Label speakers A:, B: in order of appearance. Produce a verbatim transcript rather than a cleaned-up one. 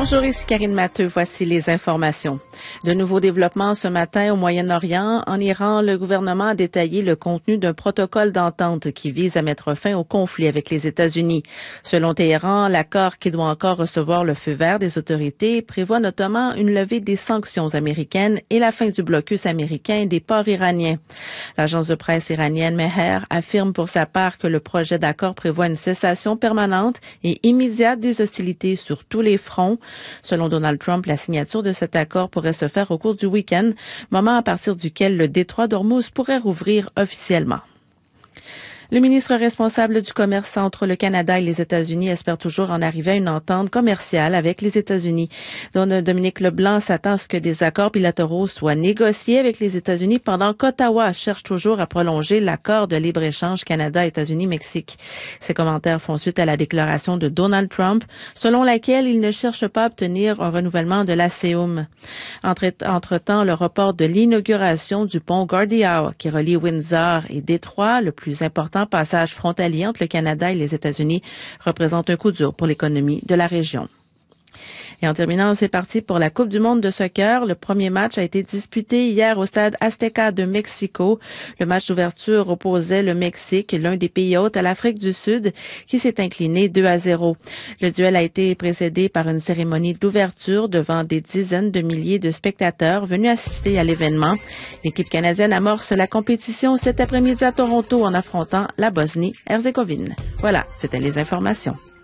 A: Bonjour, ici Karine Matteux. Voici les informations. De nouveaux développements ce matin au Moyen-Orient. En Iran, le gouvernement a détaillé le contenu d'un protocole d'entente qui vise à mettre fin au conflit avec les États-Unis. Selon Téhéran, l'accord, qui doit encore recevoir le feu vert des autorités, prévoit notamment une levée des sanctions américaines et la fin du blocus américain des ports iraniens. L'agence de presse iranienne Mehr affirme pour sa part que le projet d'accord prévoit une cessation permanente et immédiate des hostilités sur tous les fronts. Selon Donald Trump, la signature de cet accord pourrait se faire au cours du week-end, moment à partir duquel le détroit d'Ormuz pourrait rouvrir officiellement. Le ministre responsable du commerce entre le Canada et les États-Unis espère toujours en arriver à une entente commerciale avec les États-Unis. Dominique Leblanc s'attend à ce que des accords bilatéraux soient négociés avec les États-Unis pendant qu'Ottawa cherche toujours à prolonger l'accord de libre-échange Canada-États-Unis-Mexique. Ces commentaires font suite à la déclaration de Donald Trump, selon laquelle il ne cherche pas à obtenir un renouvellement de la C E U M. Entre-temps, le report de l'inauguration du pont Gordie Howe, qui relie Windsor et Détroit, le plus important passage frontalier entre le Canada et les États-Unis, représente un coup dur pour l'économie de la région. Et en terminant, c'est parti pour la Coupe du monde de soccer. Le premier match a été disputé hier au stade Azteca de Mexico. Le match d'ouverture opposait le Mexique, l'un des pays hôtes, à l'Afrique du Sud, qui s'est incliné deux à zéro. Le duel a été précédé par une cérémonie d'ouverture devant des dizaines de milliers de spectateurs venus assister à l'événement. L'équipe canadienne amorce la compétition cet après-midi à Toronto en affrontant la Bosnie-Herzégovine. Voilà, c'était les informations.